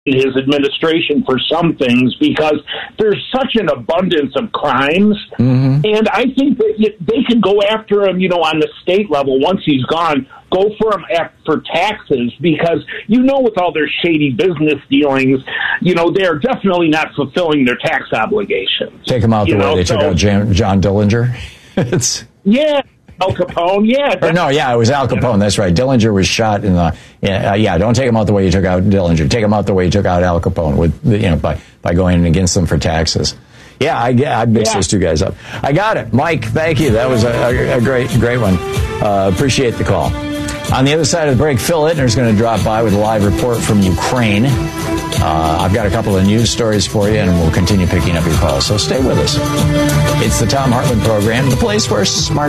his administration for some things because there's such an abundance of crimes. And I think that they can go after him, on the state level once he's gone, go for him for taxes because, with all their shady business dealings, they're definitely not fulfilling their tax obligations. Take him out the way they took out John Dillinger. Yeah. Al Capone, it was Al Capone. That's right. Dillinger was shot in the. Don't take him out the way you took out Dillinger. Take him out the way you took out Al Capone by going in against them for taxes. Yeah, I mixed those two guys up. I got it, Mike. Thank you. That was a great one. Appreciate the call. On the other side of the break, Phil Ittner is going to drop by with a live report from Ukraine. I've got a couple of news stories for you, and we'll continue picking up your calls. So stay with us. It's the Thom Hartmann Program, the place where smart